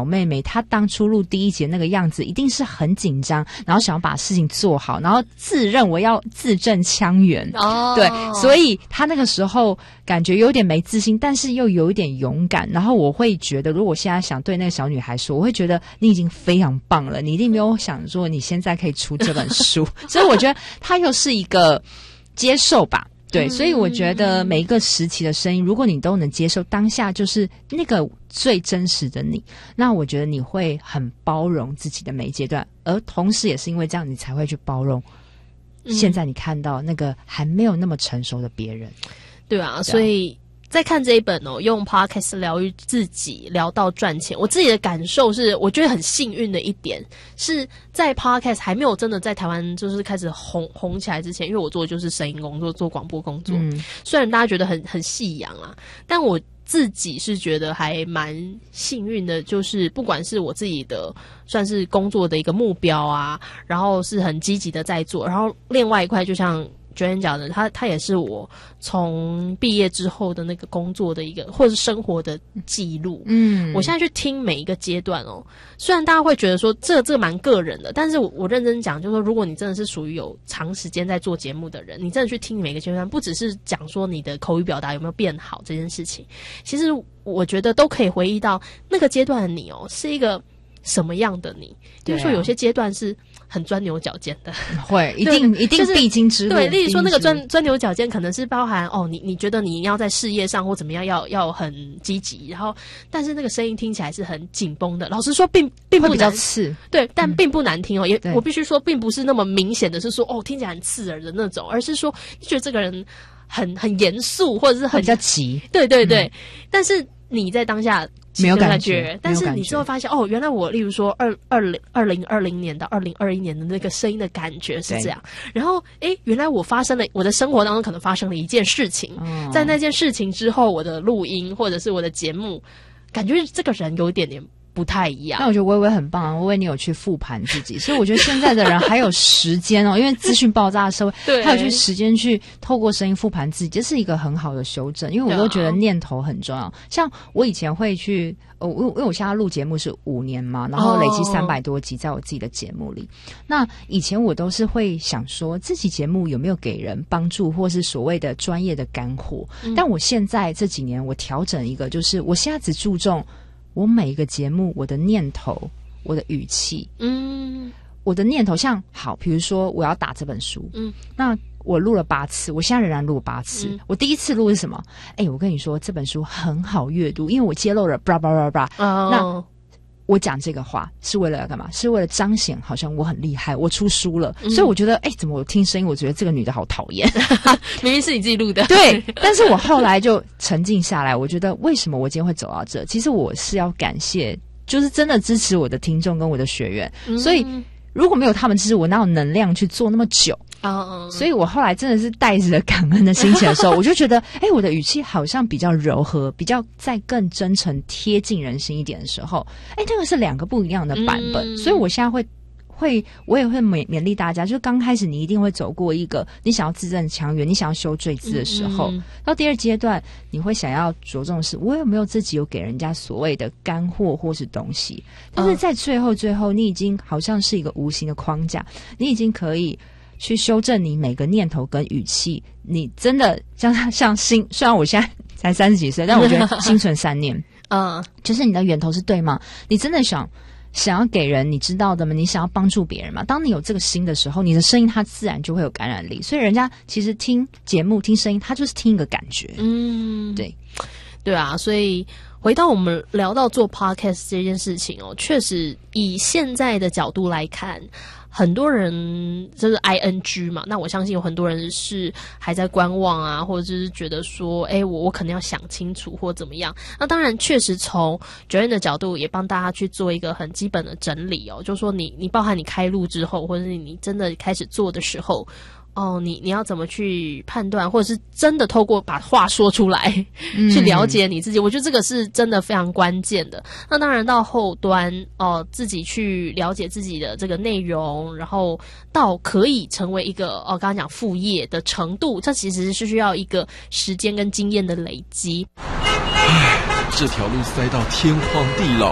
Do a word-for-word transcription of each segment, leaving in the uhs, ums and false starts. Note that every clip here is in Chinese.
妹妹，她当初录第一集那个样子一定是很紧张，然后想要把事情做好，然后自认为要字正腔圆哦，对，所以她那个时候感觉有点没自信，但是又有一点勇敢。然后我会觉得如果我现在想对那个小女孩说，我会觉得你已经非常棒了，你一定没有想说你现在可以出这本书所以我觉得她又是一个接受吧，对，所以我觉得每一个时期的声音，如果你都能接受当下就是那个最真实的你，那我觉得你会很包容自己的每一阶段，而同时也是因为这样你才会去包容现在你看到那个还没有那么成熟的别人。 对啊，所以在看这一本哦，用 podcast 疗愈自己，聊到赚钱，我自己的感受是，我觉得很幸运的一点是在 podcast 还没有真的在台湾就是开始红红起来之前，因为我做的就是声音工作，做广播工作，嗯，虽然大家觉得很很夕阳啊，但我自己是觉得还蛮幸运的，就是不管是我自己的算是工作的一个目标啊，然后是很积极的在做，然后另外一块就像Joanne讲的，他他也是我从毕业之后的那个工作的一个或者是生活的记录。嗯，我现在去听每一个阶段哦，虽然大家会觉得说这个这个蛮个人的，但是我我认真讲，就是说如果你真的是属于有长时间在做节目的人，你真的去听每个阶段，不只是讲说你的口语表达有没有变好这件事情，其实我觉得都可以回忆到那个阶段的你哦，是一个什么样的你？比如说有些阶段是很钻牛角尖的， 会一定一定必经之路。 对，例如说那个钻钻牛角尖，可能是包含哦，你你觉得你要在事业上或怎么样要要很积极，然后但是那个声音听起来是很紧绷的。老实说，并并不比较刺， 对，但并不难听哦。也我必须说，并不是那么明显的是说哦，听起来很刺耳的那种，而是说你觉得这个人很很严肃，或者是很比较急。 对对对，嗯、但是你在当下。 没有感觉， 但是你之后发现哦，原来我例如说二二零二零二零年到二零二一年的那个声音的感觉是这样，然后诶，原来我发生了我的生活当中可能发生了一件事情，嗯、在那件事情之后，我的录音或者是我的节目，感觉这个人有一点点不太一样。 那我觉得微微很棒啊，微微你有去复盘自己，所以我觉得现在的人还有时间哦，因为资讯爆炸的社会，还有去时间去透过声音复盘自己，这是一个很好的修正。因为我都觉得念头很重要，像我以前会去。哦，因为我现在录节目是五年嘛，然后累积三百多集在我自己的节目里。Oh. 那以前我都是会想说，自己节目有没有给人帮助，或是所谓的专业的干货。嗯、但我现在这几年我调整一个，就是我现在只注重我每一个节目我的念头、我的语气。嗯，我的念头像好，比如说我要打这本书，嗯，那。我录了八次，我现在仍然录了八次。嗯、我第一次录是什么？哎、欸，我跟你说，这本书很好阅读，因为我揭露了，叭叭叭叭。那我讲这个话是为了干嘛？是为了彰显好像我很厉害，我出书了。嗯、所以我觉得，哎、欸，怎么我听声音，我觉得这个女的好讨厌， 明明是你自己录的。 对，但是我后来就沉静下来，我觉得为什么我今天会走到这？其实我是要感谢，就是真的支持我的听众跟我的学员，嗯、所以。如果没有他们支持我，哪有能量去做那么久？哦、oh, ，所以我后来真的是带着感恩的心情的时候，我就觉得，哎、欸，我的语气好像比较柔和，比较再更真诚、贴近人心一点的时候，哎、欸，那个是两个不一样的版本，嗯、所以我现在会。会，我也会勉勉励大家，就刚开始你一定会走过一个你想要字正腔圆，你想要修赘字的时候，嗯嗯到第二阶段你会想要着重的是我有没有自己有给人家所谓的干货或是东西，但是在最后最后你已经好像是一个无形的框架，你已经可以去修正你每个念头跟语气，你真的像像心，虽然我现在才三十几岁，但我觉得心存善念，嗯，就是你的源头是对吗？你真的想。想要给人你知道的吗？你想要帮助别人吗？当你有这个心的时候，你的声音它自然就会有感染力。所以人家其实听节目听声音，他就是听一个感觉。嗯，对， 对啊。所以回到我们聊到做 podcast 这件事情哦，确实以现在的角度来看。很多人就是 I N G 嘛，那我相信有很多人是还在观望啊，或者是觉得说，哎，我我可能要想清楚或怎么样。那当然，确实从 Joanne 的角度也帮大家去做一个很基本的整理哦，就是说你你包含你开录之后，或者是你真的开始做的时候。哦，你你要怎么去判断，或者是真的透过把话说出来、嗯、去了解你自己，我觉得这个是真的非常关键的。那当然到后端哦、呃，自己去了解自己的这个内容，然后到可以成为一个哦，刚刚讲副业的程度，这其实是需要一个时间跟经验的累积。 唉，这条路塞到天荒地老，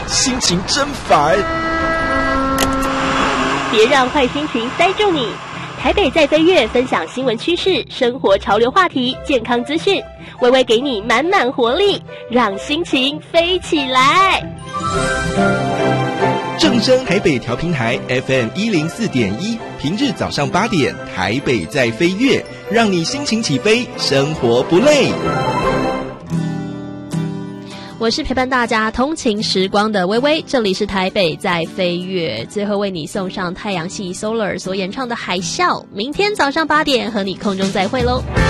心情真烦。 别让坏心情塞住你。台北在飞跃，分享新闻趋势、生活潮流话题、健康资讯，微微给你满满活力，让心情飞起来。 正声台北调频台 F M 一零四点一，平日早上八点，台北在飞跃，让你心情起飞，生活不累。 我是陪伴大家通勤时光的微微，这里是台北在飞跃，最后为你送上太阳系 Solar 所演唱的海啸，明天早上八点和你空中再会咯。